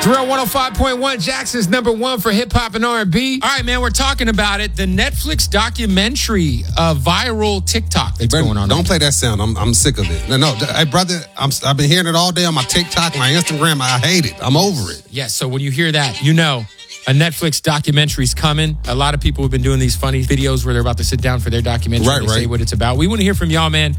Drill 105.1, Jackson's number one for hip-hop and R&B. All right, man, we're talking about it. The Netflix documentary, viral TikTok that's going on. Don't play that sound. I'm sick of it. No, hey, brother, I've been hearing it all day on my TikTok, my Instagram. I hate it. I'm over it. Yes, so when you hear that, you know a Netflix documentary's coming. A lot of people have been doing these funny videos where they're about to sit down for their documentary and say what it's about. We want to hear from y'all, man.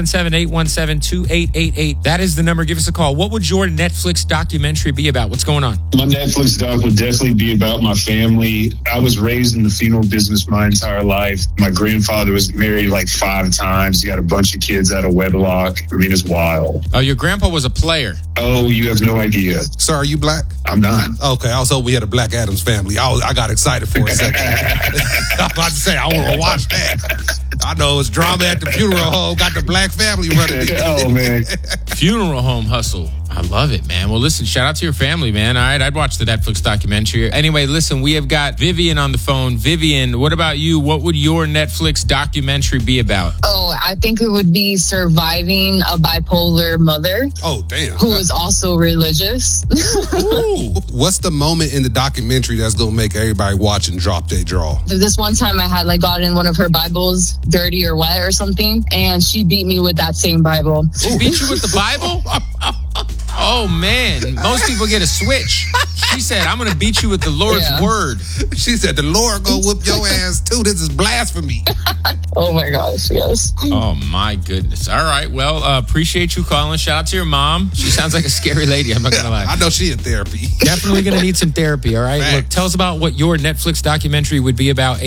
877-817-2888. That is the number. Give us a call. What would your Netflix documentary be about? What's going on? My Netflix doc would definitely be about my family. I was raised in the funeral business my entire life. My grandfather was married like 5 times. He got a bunch of kids out of wedlock. I mean, it's wild. Oh, your grandpa was a player. Oh, you have no idea. Sir, are you black? I'm not. Okay, I was hoping we had a Black Adams family. I got excited for a second. I was about to say, I want to watch that. I know it's drama at the funeral home. Got the black family running. Oh, man. Funeral home hustle. I love it, man. Well, listen, shout out to your family, man. All right, I'd watch the Netflix documentary. Anyway, listen, we have got Vivian on the phone. Vivian, what about you? What would your Netflix documentary be about? Oh, I think it would be surviving a bipolar mother. Oh, damn. Who is also religious. Ooh. What's the moment in the documentary that's going to make everybody watch and drop their jaw? This one time I had gotten one of her Bibles dirty or wet or something, and she beat me with that same Bible. She beat you with the Bible? Oh, man. Most people get a switch. She said, I'm going to beat you with the Lord's word. She said, the Lord go whip your ass, too. This is blasphemy. Oh, my gosh, yes. Oh, my goodness. All right. Well, appreciate you calling. Shout out to your mom. She sounds like a scary lady. I'm not going to lie. I know she in therapy. Definitely going to need some therapy, all right? Look, tell us about what your Netflix documentary would be about.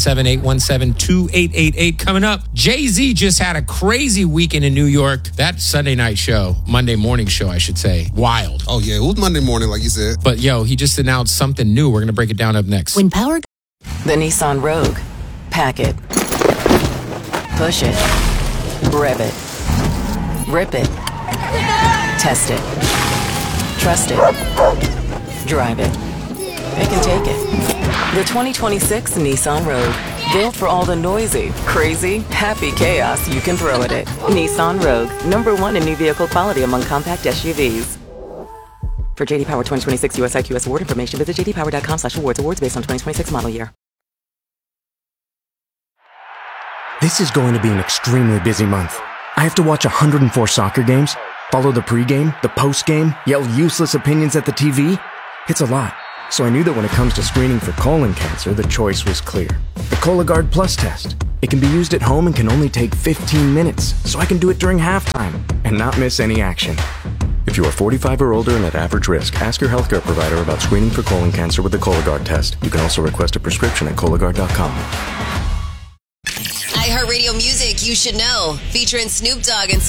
877-817-2888. Coming up, Jay-Z just had a crazy weekend in New York. That Sunday night show, Monday morning show, I should say. Wild. Oh, yeah. It was Monday morning, like you said. But, yo, he just announced something new. We're going to break it down up next. The Nissan Rogue. Pack it. Push it. Rev it. Rip it. Test it. Trust it. Drive it. It can take it. The 2026 Nissan Rogue. Built for all the noisy, crazy, happy chaos you can throw at it. Nissan Rogue. #1 in new vehicle quality among compact SUVs. For JD Power 2026 US IQS award information, visit jdpower.com/awards. Awards based on 2026 model year. This is going to be an extremely busy month. I have to watch 104 soccer games, follow the pregame, the postgame, yell useless opinions at the TV. It's a lot. So I knew that when it comes to screening for colon cancer, the choice was clear. The Cologuard Plus test. It can be used at home and can only take 15 minutes, so I can do it during halftime and not miss any action. If you are 45 or older and at average risk, ask your healthcare provider about screening for colon cancer with the Cologuard test. You can also request a prescription at Cologuard.com. iHeartRadio Music You Should Know, featuring Snoop Dogg and